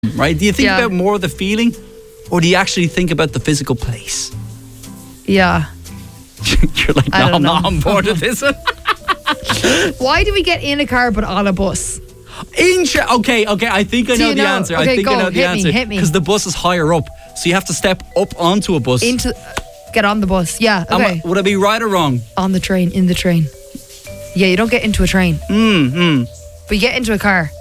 right? Do you think about more the feeling, or do you actually think about the physical place? Yeah. You're like, no, I'm not on board with this one. Why do we get in a car but on a bus? Okay, I think I know the answer. Okay, I think I know the answer. Hit me. Because the bus is higher up, so you have to step up onto a bus. Get on the bus. Yeah, okay. Would I be right or wrong? On the train, in the train. Yeah, you don't get into a train. But you get into a car.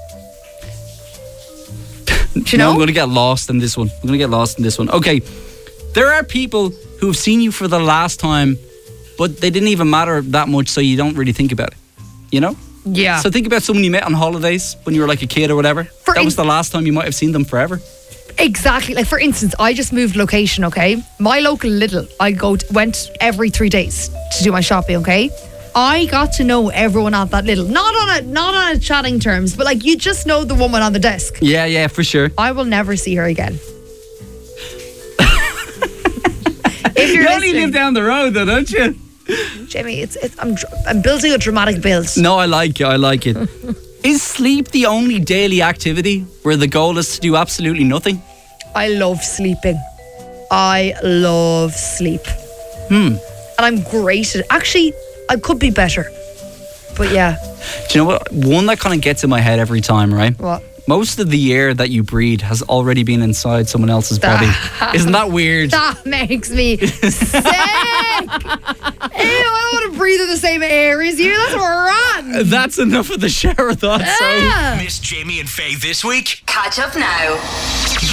Do you know? I'm going to get lost in this one. Okay, there are people who have seen you for the last time, but they didn't even matter that much, so you don't really think about it. You know? Yeah. So think about someone you met on holidays when you were like a kid or whatever. That was the last time you might have seen them forever. Exactly. Like, for instance, I just moved location, okay? My local Lidl, I went every 3 days to do my shopping, okay? I got to know everyone at that Lidl. Not on a chatting terms, but like, you just know the woman on the desk. Yeah, for sure. I will never see her again. If you only live down the road though, don't you? Jamie, I'm building a dramatic build. No, I like it. Is sleep the only daily activity where the goal is to do absolutely nothing? I love sleeping. I love sleep. And I'm great at it. Actually, I could be better. But yeah. Do you know what? One that kind of gets in my head every time, right? What? Most of the air that you breathe has already been inside someone else's body. Isn't that weird? That makes me sick. Ew, I don't want to breathe in the same air as you. That's rotten. That's enough of the shower thoughts. Miss Jamie and Faye this week? Catch up now.